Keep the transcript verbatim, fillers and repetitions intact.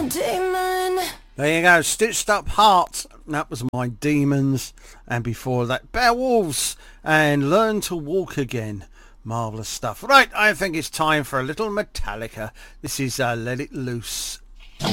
demon. There you go, Stitched Up Heart. That was My Demons. And before that, Beowulfs and Learn to Walk Again. Marvellous stuff. Right, I think it's time for a little Metallica. This is uh, Let It Loose.